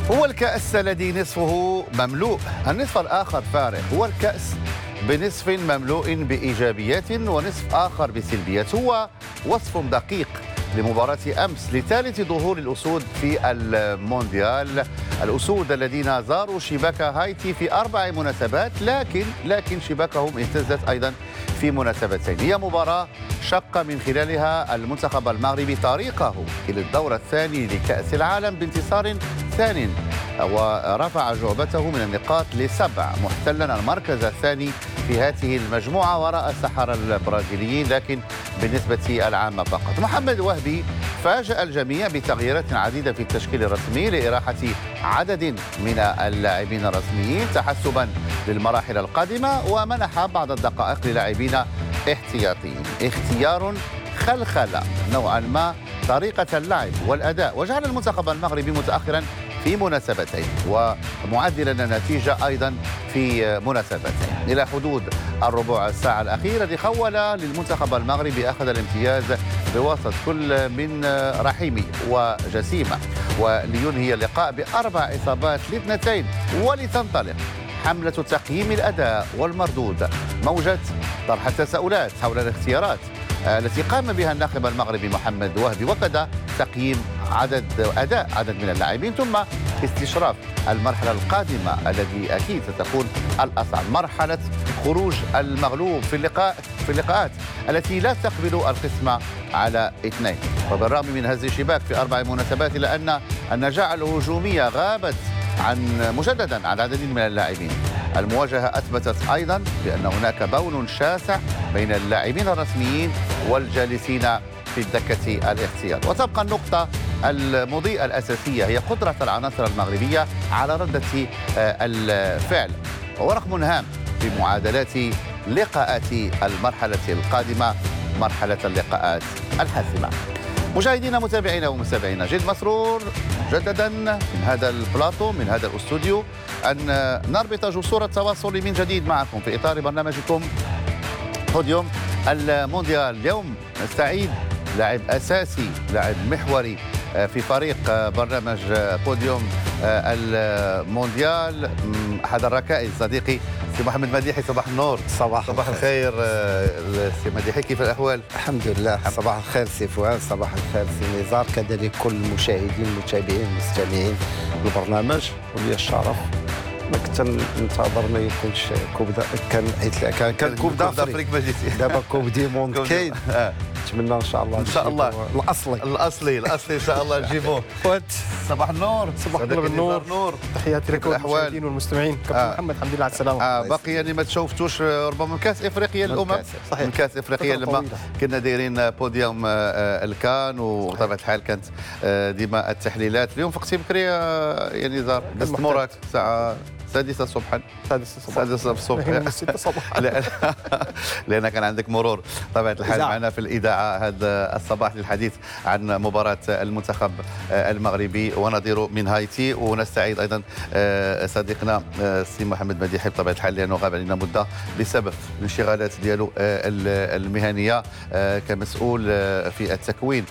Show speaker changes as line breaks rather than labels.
هو الكأس الذي نصفه مملوء، النصف الآخر فارغ. هو الكأس بنصف مملوء بإيجابيات ونصف آخر بسلبيات. هو وصف دقيق لمباراة أمس لثالث ظهور الأسود في المونديال، الأسود الذين زاروا شباك هايتي في 4 مناسبات، لكن شباكهم اهتزت أيضا في مناسبتين. هي مباراة شق من خلالها المنتخب المغربي طريقه إلى الدور الثاني لكأس العالم بانتصار ثان، ورفع جعبته من النقاط ل7، محتلا المركز الثاني في هذه المجموعة وراء السحرة البرازيليين، لكن بالنسبة العامة فقط. محمد وهبي فاجأ الجميع بتغييرات عديدة في التشكيل الرسمي لإراحة عدد من اللاعبين الرسميين تحسبا للمراحل القادمة، ومنح بعض الدقائق للاعبين احتياطيين. اختيار خلخل نوعا ما طريقة اللعب والأداء، وجعل المنتخب المغربي متأخرا في مناسبتين ومعدلا النتيجة أيضا في مناسبتين. إلى حدود الربع الساعة الأخيرة لخول للمنتخب المغربي أخذ الامتياز بواسطة كل من رحيمي وجسيمة، ولينهي اللقاء ب4 إصابات ل2، ولتنطلق حملة تقييم الأداء والمردود. موجة طرح التساؤلات حول الاختيارات التي قام بها الناخب المغربي محمد وهبي، وكذا تقييم أداء عدد من اللاعبين، ثم استشراف المرحلة القادمة التي أكيد ستكون الأصعب، مرحلة خروج المغلوب في اللقاءات التي لا تقبل القسمة على 2. وبالرغم من هز الشباك في 4 مناسبات، إلا أن النجاعة الهجومية غابت مجددا عن عدد من اللاعبين. المواجهة أثبتت أيضا بأن هناك بون شاسع بين اللاعبين الرسميين والجالسين في الدكة الاحتياط. وتبقى النقطة المضيئة الأساسية هي قدرة العناصر المغربية على ردة الفعل، ورقم هام في معادلات لقاءات المرحلة القادمة، مرحلة اللقاءات الحاسمة. مشاهدينا متابعينا ومستمعينا، جد مسرور مجددا من هذا البلاطو، من هذا الاستوديو، أن نربط جسور التواصل من جديد معكم في إطار برنامجكم بوديوم المونديال. اليوم نستعيد لاعب أساسي، لاعب محوري في فريق برنامج بوديوم المونديال، أحد الركائز صديقي سي محمد مديحي. صباح النور.
صباح
الخير سي مديحي، كيف الأحوال؟
الحمد لله. صباح الخير سي فؤاد، صباح الخير سي نزار، كذلك كل المشاهدين المتابعين المستمعين البرنامج. ولي الشرف ما كنت ننتظر ما يكونش كوب كان كوب دافريك، دابا كوب دي موند كاين. نتمنى ان شاء الله الاصلي ان شاء الله نجيبوه. صباح النور.
صباح النور. تحياتي لكم المشاهدين والمستمعين. كابتن محمد، الحمد لله على السلامه.
باقي يعني ما تشوفتوش ربما من كاس افريقيا الامم.
صحيح،
من كاس افريقيا لما كنا دايرين بوديوم الكان، وبطبيعه الحال كانت ديما التحليلات. اليوم فقتي بكري يا نزار، دزت موراك الساعه 6 صباحا. 6 الصبح
6 صباحا
لأن كان عندك مرور طبيعة الحال معنا في الإذاعة هذا الصباح للحديث عن مباراة المنتخب المغربي ونظيره من هايتي. ونستعيد أيضا صديقنا سي محمد مديحي بطبيعة الحال، لأنه غاب علينا مدة بسبب الانشغالات ديالو المهنية كمسؤول في التكوين